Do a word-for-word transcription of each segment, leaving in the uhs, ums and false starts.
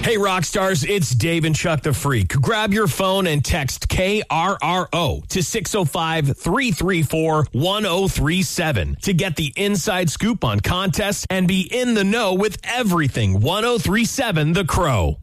Hey, rock stars, it's Dave and Chuck the Freak. Grab your phone and text K R R O to six oh five, three three four, one oh three seven to get the inside scoop on contests and be in the know with everything one oh three seven The Crow.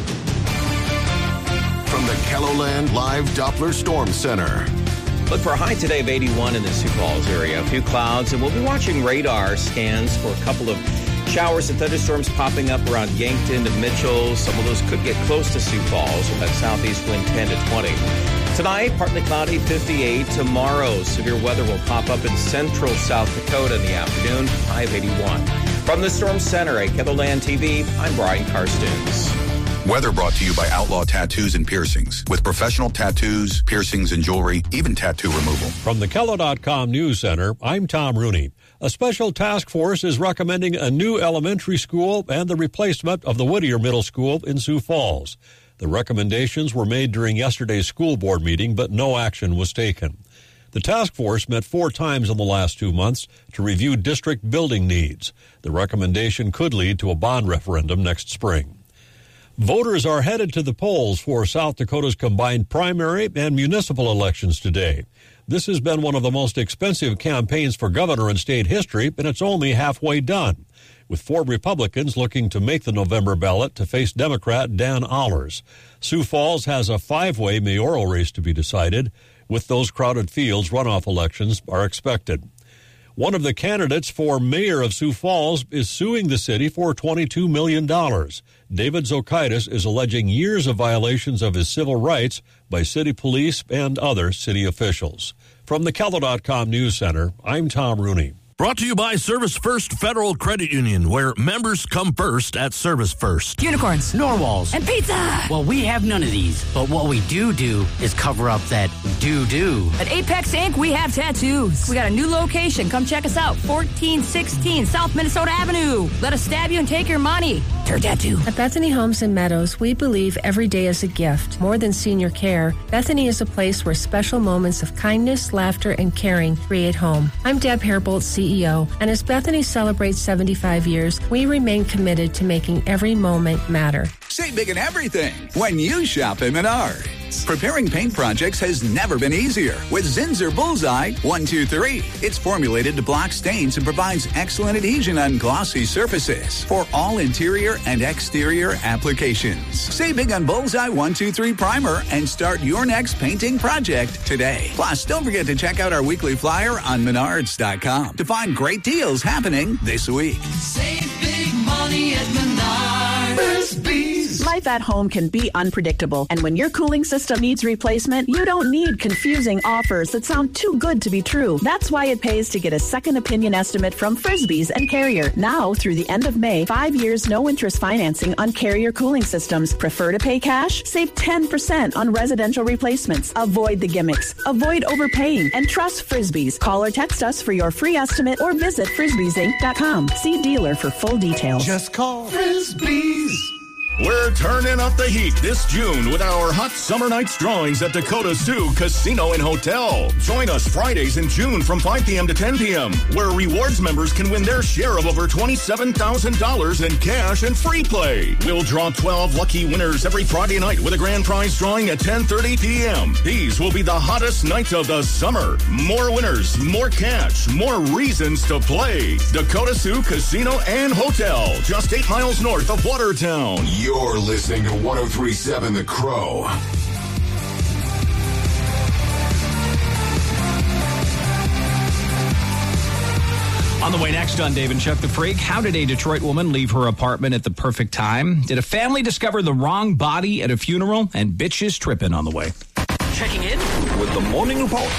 From the KELOLAND Live Doppler Storm Center. Look for a high today of eighty-one in the Sioux Falls area. A few clouds, and we'll be watching radar scans for a couple of showers and thunderstorms popping up around Yankton to Mitchell. Some of those could get close to Sioux Falls with that southeast wind ten to twenty. Tonight, partly cloudy, fifty-eight. Tomorrow, severe weather will pop up in central South Dakota in the afternoon, high of eighty-one. From the Storm Center at KELOLAND T V, I'm Brian Karstens. Weather brought to you by Outlaw Tattoos and Piercings. With professional tattoos, piercings, and jewelry, even tattoo removal. From the Kelo dot com News Center, I'm Tom Rooney. A special task force is recommending a new elementary school and the replacement of the Whittier Middle School in Sioux Falls. The recommendations were made during yesterday's school board meeting, but no action was taken. The task force met four times in the last two months to review district building needs. The recommendation could lead to a bond referendum next spring. Voters are headed to the polls for South Dakota's combined primary and municipal elections today. This has been one of the most expensive campaigns for governor in state history, and it's only halfway done, with four Republicans looking to make the November ballot to face Democrat Dan Allers. Sioux Falls has a five-way mayoral race to be decided. With those crowded fields, runoff elections are expected. One of the candidates for mayor of Sioux Falls is suing the city for twenty-two million dollars. David Zokaitis is alleging years of violations of his civil rights by city police and other city officials. From the Kelo dot com News Center, I'm Tom Rooney. Brought to you by Service First Federal Credit Union, where members come first at Service First. Unicorns, narwhals, and pizza. Well, we have none of these, but what we do do is cover up that do-do. At Apex Incorporated, we have tattoos. We got a new location. Come check us out. fourteen sixteen South Minnesota Avenue. Let us stab you and take your money. Your tattoo. At Bethany Homes and Meadows, we believe every day is a gift. More than senior care, Bethany is a place where special moments of kindness, laughter, and caring create home. I'm Deb Hairbolt, C E O, and as Bethany celebrates seventy-five years, we remain committed to making every moment matter. Save big in everything when you shop at Menards. Preparing paint projects has never been easier with Zinsser Bullseye one two three. It's formulated to block stains and provides excellent adhesion on glossy surfaces for all interior and exterior applications. Save big on Bullseye one two three Primer and start your next painting project today. Plus, don't forget to check out our weekly flyer on Menards dot com to find great deals happening this week. Save big money at Menards. Life at home can be unpredictable, and when your cooling system needs replacement, you don't need confusing offers that sound too good to be true. That's why it pays to get a second opinion estimate from Frisbee's and Carrier. Now, through the end of May, five years no interest financing on Carrier cooling systems. Prefer to pay cash? Save ten percent on residential replacements. Avoid the gimmicks. Avoid overpaying, and trust Frisbee's. Call or text us for your free estimate or visit Frisbees Inc dot com. See dealer for full details. Just call Frisbee's. We're turning up the heat this June with our Hot Summer Nights drawings at Dakota Sioux Casino and Hotel. Join us Fridays in June from five p.m. to ten p.m., where rewards members can win their share of over twenty-seven thousand dollars in cash and free play. We'll draw twelve lucky winners every Friday night with a grand prize drawing at ten thirty p.m. These will be the hottest nights of the summer. More winners, more cash, more reasons to play. Dakota Sioux Casino and Hotel, just eight miles north of Watertown. You're listening to one oh three point seven The Crow. On the way next on Dave and Chuck the Freak, how did a Detroit woman leave her apartment at the perfect time? Did a family discover the wrong body at a funeral? And bitches tripping on the way. Checking in with the Morning Report.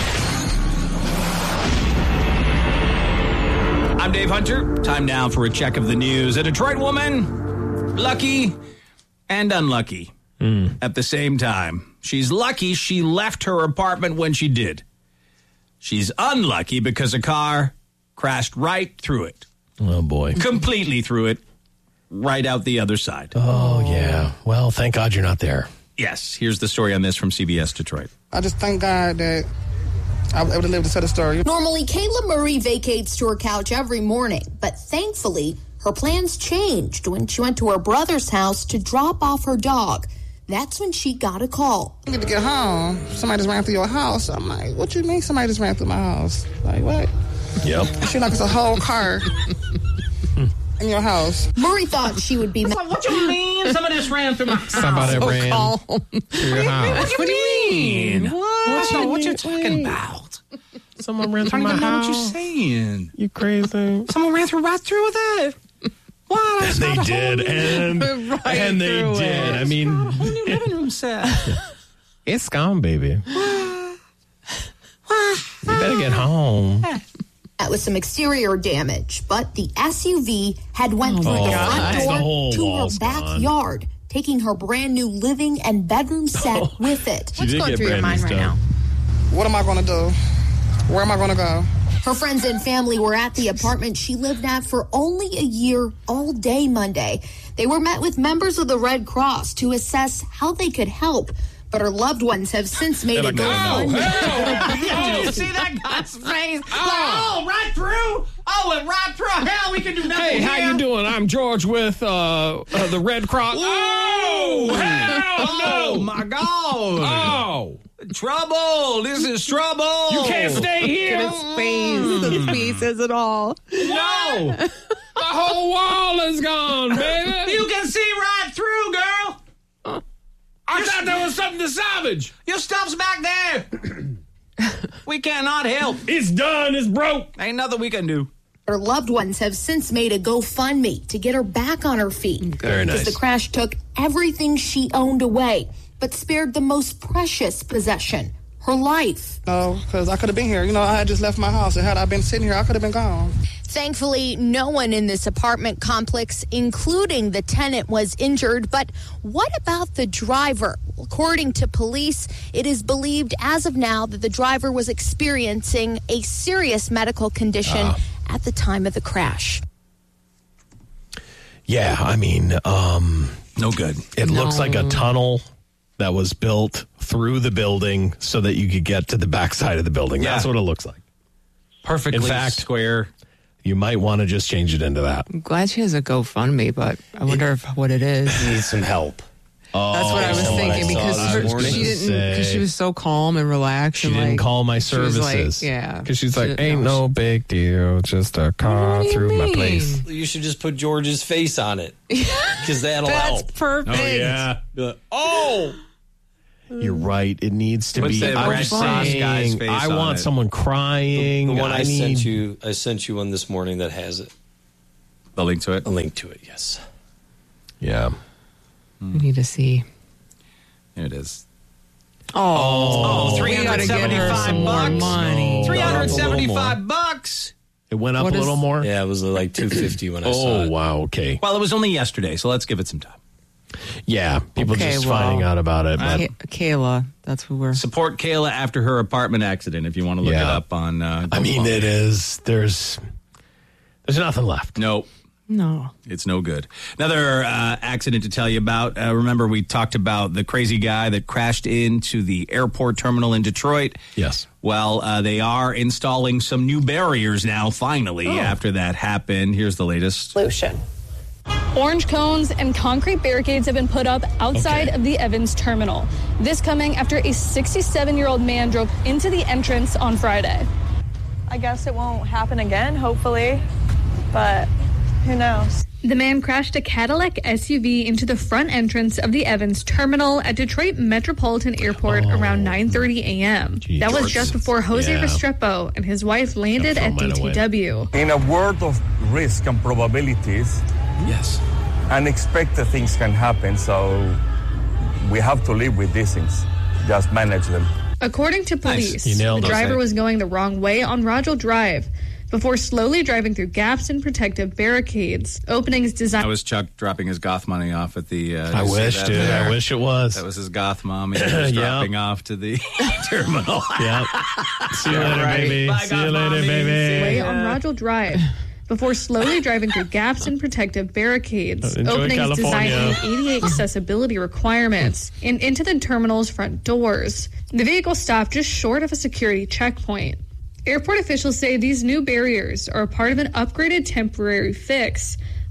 I'm Dave Hunter. Time now for a check of the news. A Detroit woman, lucky and unlucky mm. at the same time. She's lucky she left her apartment when she did. She's unlucky because a car crashed right through it. Oh, boy. Completely through it, right out the other side. Oh, yeah. Well, thank God you're not there. Yes. Here's the story on this from C B S Detroit. I just thank God that I was able to live to tell the story. Normally, Kayla Murray vacates to her couch every morning, but thankfully, Her plans changed when she went to her brother's house to drop off her dog. That's when she got a call. I need to get home. Somebody just ran through your house. I'm like, what you mean somebody just ran through my house? Like, what? Yep. She like it's a whole car in your house. Murray thought she would be... Like, what you mean somebody just ran through my house? Somebody So ran calm. through your house. What do you mean? What? What you What you mean? talking about? Someone ran I through don't my even know house. what you're saying. You crazy? Someone ran through right through with it. What? And they did, and, Right and they through did. it. I mean, A whole new living room set. it's gone, baby. You better get home. That was some exterior damage, but the S U V had went through Oh, the God. front The door whole to her wall's gone. backyard, taking her brand new living and bedroom set with it. She did get brand new stuff. What am I going to do? Where am I going to go? Her friends and family were at the apartment she lived at for only a year, all day Monday. They were met with members of the Red Cross to assess how they could help, but her loved ones have since made They're it like, go. Did you see that guy's face? Oh, like, oh right through? Oh, and right through. Hell, we can do nothing Hey, how here. you doing? I'm George with uh, uh, the Red Cross. Oh, hell no. Oh, my God. Oh. Trouble. This is trouble. You can't stay here. His face. His face says it all. No. The whole wall is gone, baby. You can see right through, girl. I thought there was something to salvage. Your stuff's back there. We cannot help. It's done. It's broke. Ain't nothing we can do. Her loved ones have since made a GoFundMe to get her back on her feet. Very nice. Because the crash took everything she owned away, but spared the most precious possession, her life. No, because I could have been here. You know, I had just left my house. And had I been sitting here, I could have been gone. Thankfully, no one in this apartment complex, including the tenant, was injured. But what about the driver? According to police, it is believed as of now that the driver was experiencing a serious medical condition Uh. at the time of the crash. Yeah, I mean, um, No good. it No. looks like a tunnel that was built through the building so that you could get to the backside of the building. Yeah. That's what it looks like. Perfectly In fact- square. You might want to just change it into that. I'm glad she has a GoFundMe, but I wonder if what it is. Needs some help. Oh, That's what I was that's what thinking I saw because this her, morning. she didn't because she was so calm and relaxed. She and didn't like, call my she was services. like, yeah, Because she's like, She- ain't no big deal, just a car What do you through my mean? place. You should just put George's face on it. Because that'll That's help. perfect. Be like, oh! You're right. It needs to What's be. the I red was cross saying, guy's face I on want it? someone crying. The one I, I need, sent you, I sent you one this morning that has it. The link to it? A link to it, yes. Yeah. We need to see. Here it is. Oh, Oh, we gotta get her $375 some more bucks. money. three hundred A little seventy-five bucks. It went up What a is- little more. Yeah, it was like two fifty when I saw Oh it. wow. Okay. Well, it was only yesterday, so let's give it some time. Yeah. People Okay, just well, finding out about it. But Ka- Kayla, that's who we're. Support Kayla after her apartment accident if you want to look Yeah. it up on uh, I mean, GoFundMe. it is. There's. There's nothing left. No, No. it's no good. Another uh, accident to tell you about. Uh, remember, we talked about the crazy guy that crashed into the airport terminal in Detroit? Yes. Well, uh, they are installing some new barriers now, finally, after that happened. Here's the latest. Solution. Orange cones and concrete barricades have been put up outside Okay. of the Evans terminal. This coming after a sixty-seven-year-old man drove into the entrance on Friday. I guess it won't happen again, hopefully, but who knows? The man crashed a Cadillac S U V into the front entrance of the Evans terminal at Detroit Metropolitan Airport around nine thirty a.m. Gee, that was George. just before Jose Yeah. Restrepo and his wife landed Gotta at throw mine D T W. In a world of risk and probabilities, Yes. unexpected things can happen, so we have to live with these things, just manage them. According to police, You the nailed it. driver was going the wrong way on Rogel Drive before slowly driving through gaps in protective barricades. Openings That designed. was Chuck dropping his goth money off at the... Uh, I did you see wish, that dude. there? I wish it was. That was his goth mom. He was Yeah. dropping off to the terminal. Yeah. See you later, right. baby. Bye, See you God, later, mommy. baby. way on Rogel Drive before slowly driving through gaps in protective barricades. Enjoy Openings designed California. to meet A D A accessibility requirements and into the terminal's front doors. The vehicle stopped just short of a security checkpoint. Airport officials say these new barriers are a part of an upgraded temporary fix,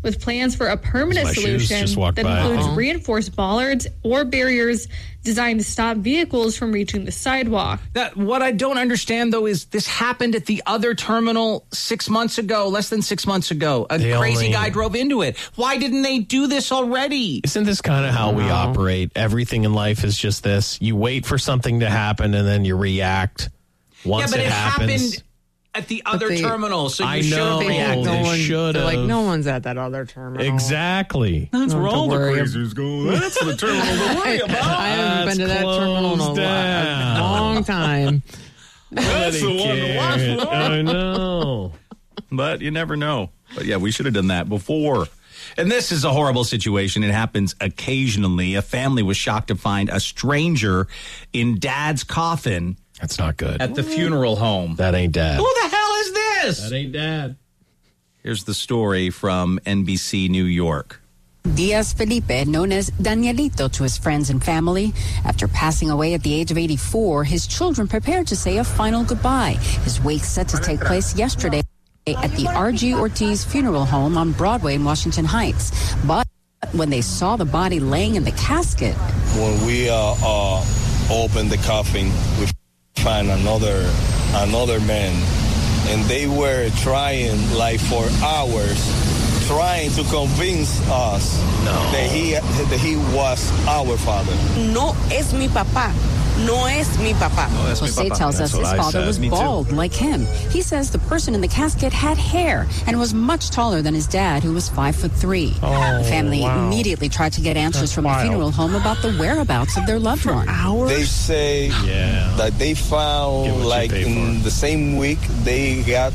with plans for a permanent My shoes solution just walked that by. includes Uh-huh. reinforced bollards or barriers designed to stop vehicles from reaching the sidewalk. That, what I don't understand, though, is this happened at the other terminal six months ago, less than six months ago. A They crazy only- guy drove into it. Why didn't they do this already? Isn't this kind of how we operate? Everything in life is just this. You wait for something to happen and then you react. Once yeah, but it, it, happens, happened at the other they- terminal, so you I should know. have They reacted. no one, should they're like, have. no one's at that other terminal. Exactly. That's Don't where all the worry. crazies go. That's the terminal to worry about. I haven't been to that terminal in a, closed lo- a down. long time. That's the one to watch for. I know. But you never know. But yeah, we should have done that before. And this is a horrible situation. It happens occasionally. A family was shocked to find a stranger in dad's coffin. That's not good. At the funeral home. That ain't dad. Who the hell is this? That ain't dad. Here's the story from N B C New York. Diaz Felipe, known as Danielito to his friends and family. After passing away at the age of eighty-four, his children prepared to say a final goodbye. His wake set to take place yesterday at the R G Ortiz Funeral Home on Broadway in Washington Heights. But when they saw the body laying in the casket, when we uh, uh, opened the coffin, we found another another man, and they were trying like for hours, trying to convince us no. that he that he was our father. No es mi papá. No es mi papá. No, Jose tells us his father was bald like him. He says the person in the casket had hair and was much taller than his dad, who was five foot three. Oh, the family wow. immediately tried to get answers That's from wild. the funeral home about the whereabouts of their loved one. They say yeah. that they Get found what you like pay in the same week they got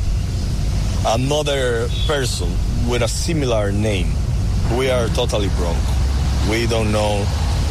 another person with a similar name. We are totally broke. We don't know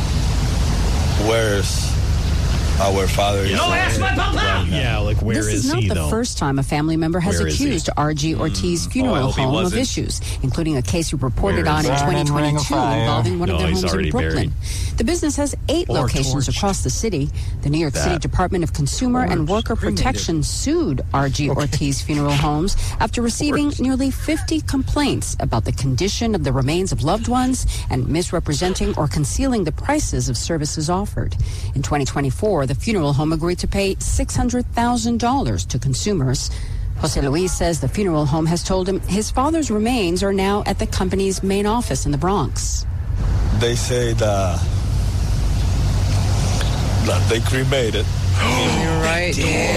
where's our father. Yeah. is. No, ask my papa! Yeah, like where this is is not he the though? first time a family member has Where is he? accused R G Ortiz Funeral Oh, I hope he Home of wasn't. issues, including a case you reported Where on is in he? twenty twenty-two involving one No, of their he's homes in already Brooklyn. buried. The business has eight Or locations torched. across the city. The New York City That. Department of Consumer and Torched. Worker Protection sued R G Ortiz Funeral Homes after receiving nearly fifty complaints about the condition of the remains of loved ones and misrepresenting or concealing the prices of services offered. In twenty twenty-four, the funeral home agreed to pay six hundred thousand dollars to consumers. Jose Luis says the funeral home has told him his father's remains are now at the company's main office in the Bronx. They say that that they cremated. You're right,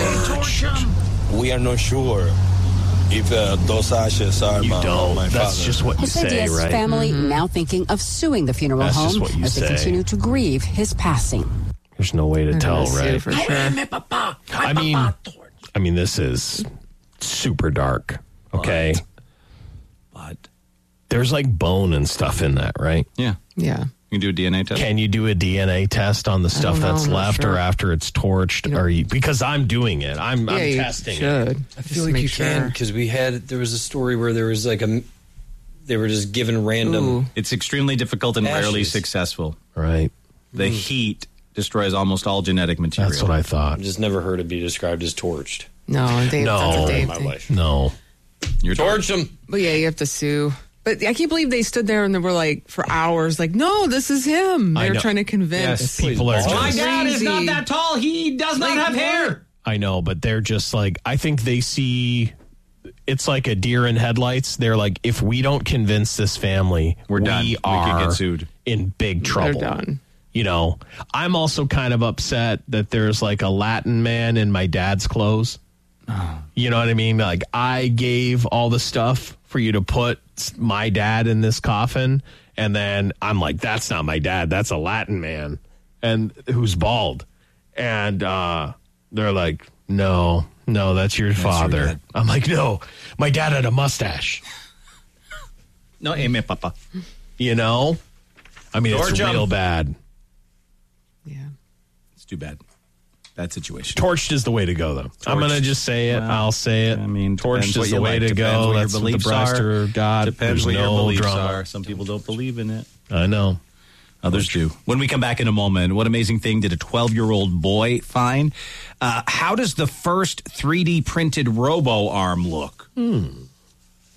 yeah. We are not sure if uh, those ashes are You my, don't. my That's father. just what you Jose say, Diaz's right? family now thinking of suing the funeral That's just home what you as they say. continue to grieve his passing. There's no way to They're tell, gonna sue right? for sure. I mean, I mean, this is super dark. Okay, But there's like bone and stuff in that, right? yeah, Yeah. you can do a D N A test. Can you do a D N A test on the stuff don't know, that's I'm not left, sure. or after it's torched? Or you, because I'm doing it, I'm, Yeah, I'm you testing it. should. I Just feel like make you can sure. because we had there was a story where there was like a they were just given random. Ooh. It's extremely difficult and rarely Ashes. successful. Right. The heat destroys almost all genetic material. That's what I thought. I've just never heard it be described as torched. No, Dave, that's No. a Dave My thing. life. No. You're Torch them. But yeah, you have to sue. But I can't believe they stood there and they were like for hours, like, no, this is him. I They're know. trying to convince. Yes, people are My just. dad is not Crazy. that tall. He does not Like have what? hair. I know, but they're just like, I think they see. It's like a deer in headlights. They're like, if we don't convince this family, We're we done. We could are get sued. in big trouble. They're done. You know, I'm also kind of upset that there's like a Latin man in my dad's clothes. You know what I mean? Like, I gave all the stuff for you to put my dad in this coffin, and then I'm like, that's not my dad. That's a Latin man, and who's bald. And uh, they're like, no, no, that's your father. your dad. I'm like, no, my dad had a mustache. No, amen, Papa. You know? I mean, Torch it's 'em. real bad. Yeah. It's too bad. Bad situation. Torched is the way to go, though. I'm going to just say it. Well, I'll say it. I mean, torched depends what is the you way like. to Depends go. what your That's what the beliefs Brewster are. got. Depends There's what your no beliefs drama. are. Some people don't believe in it. I know. Others do. When we come back in a moment, what amazing thing did a twelve-year-old boy find? Uh, how does the first three D printed robo arm look? Hmm.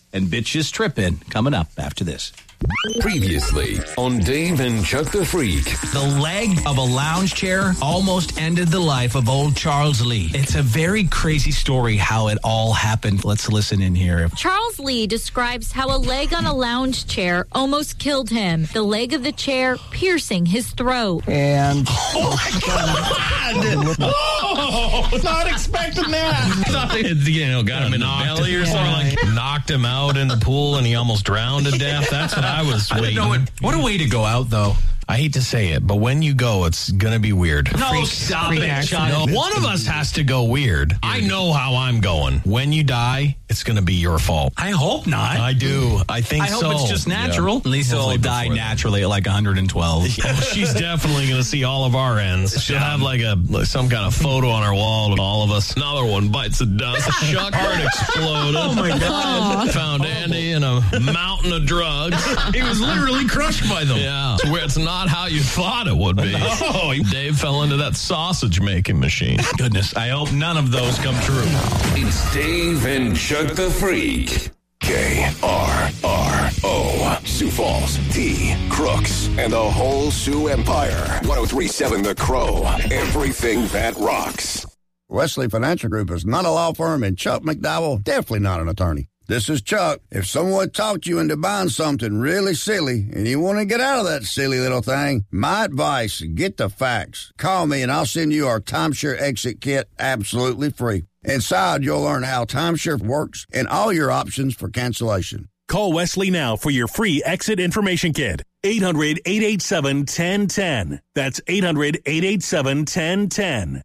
and Bitches Trippin' coming up after this. Previously on Dave and Chuck the Freak. The leg of a lounge chair almost ended the life of old Charles Lee. It's a very crazy story how it all happened. Let's listen in here. Charles Lee describes how a leg on a lounge chair almost killed him. The leg of the chair piercing his throat. And... Oh, my God! Oh, not expecting that. Thought it, you know, got him in the belly or something, like knocked him out in the pool and he almost drowned to death. That's what I was waiting. No, what, what a way to go out, though. I hate to say it, but when you go, it's going to be weird. No, Freak, stop Freak it, Chuck. No, one of us has to go weird. I know how I'm going. When you die, it's going to be your fault. I hope not. I do. I think I so. I hope it's just natural. Yeah. Lisa will die naturally at like one hundred twelve. Yeah, she's definitely going to see all of our ends. She'll have like a like some kind of photo on her wall of all of us. Another one bites the dust. Chuck heart exploded. Oh, my God. Found Andy in a mountain of drugs. He was literally crushed by them. Yeah. It's where it's not how you thought it would be. No. Dave fell into that sausage making machine. Goodness, I hope none of those come true. It's Dave and Chuck the Freak. K R R O. Sioux Falls, T, Crooks, and the whole Sioux Empire. one oh three point seven The Crow. Everything that rocks. Wesley Financial Group is not a law firm, and Chuck McDowell definitely not an attorney. This is Chuck. If someone talked you into buying something really silly and you want to get out of that silly little thing, my advice, get the facts. Call me and I'll send you our timeshare exit kit absolutely free. Inside, you'll learn how timeshare works and all your options for cancellation. Call Wesley now for your free exit information kit. eight hundred, eight eight seven, one zero one zero. That's eight hundred, eight eight seven, one zero one zero.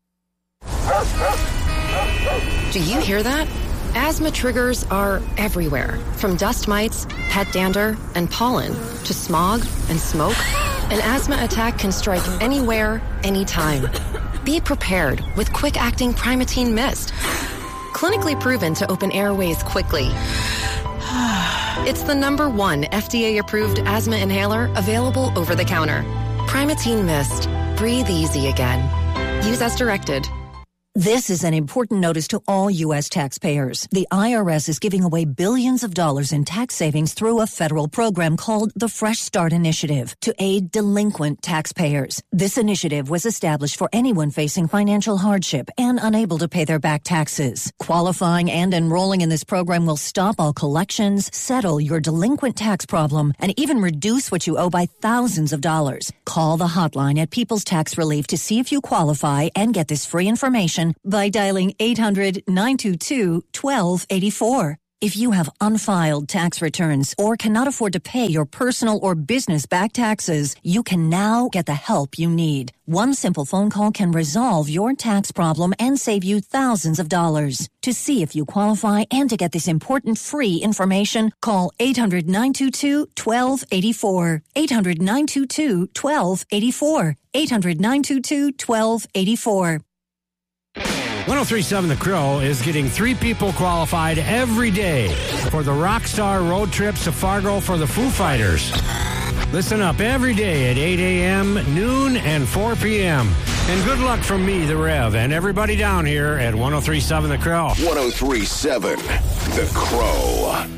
Do you hear that? Asthma triggers are everywhere, from dust mites, pet dander, and pollen, to smog and smoke. An asthma attack can strike anywhere, anytime. Be prepared with quick-acting Primatene Mist. Clinically proven to open airways quickly. It's the number one F D A-approved asthma inhaler available over the counter. Primatene Mist. Breathe easy again. Use as directed. This is an important notice to all U S taxpayers. The I R S is giving away billions of dollars in tax savings through a federal program called the Fresh Start Initiative to aid delinquent taxpayers. This initiative was established for anyone facing financial hardship and unable to pay their back taxes. Qualifying and enrolling in this program will stop all collections, settle your delinquent tax problem, and even reduce what you owe by thousands of dollars. Call the hotline at People's Tax Relief to see if you qualify and get this free information by dialing eight hundred, nine two two, one two eight four. If you have unfiled tax returns or cannot afford to pay your personal or business back taxes, you can now get the help you need. One simple phone call can resolve your tax problem and save you thousands of dollars. To see if you qualify and to get this important free information, call eight hundred, nine two two, one two eight four. eight hundred, nine two two, one two eight four. eight hundred, nine two two, one two eight four. one oh three point seven The Crow is getting three people qualified every day for the Rockstar Road Trip to Fargo for the Foo Fighters. Listen up every day at eight a.m., noon, and four p.m. And good luck from me, the Rev, and everybody down here at one oh three point seven The Crow. one oh three point seven The Crow.